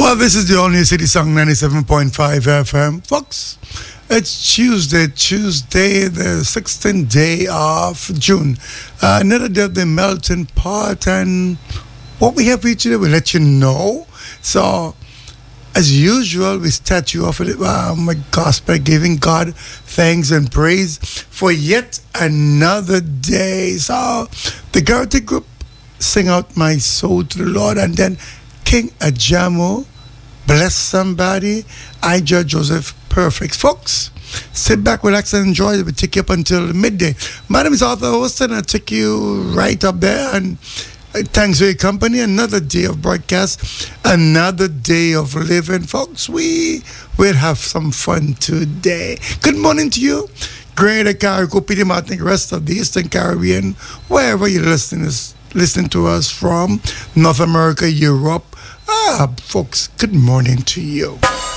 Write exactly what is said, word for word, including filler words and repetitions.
Well, this is the only City Song ninety-seven point five F M. Folks, it's Tuesday, Tuesday, the sixteenth day of June. Uh, another day of the melting pot, and what we have for you today, we'll let you know. So, as usual, we start you off with um, my gospel, giving God thanks and praise for yet another day. So, the Garrity Group sing out My Soul to the Lord, and then King Ajamo, Bless Somebody, I Judge Joseph, Perfect. Folks, sit back, relax, and enjoy. We'll take you up until midday. My name is Arthur Houston. I'll take you right up there. And thanks for your company. Another day of broadcast, another day of living. Folks, we will have some fun today. Good morning to you. Greater Carrico, Peter Martin, rest of the Eastern Caribbean, wherever you're listening, is, listening to us from, North America, Europe. Ah, folks, good morning to you.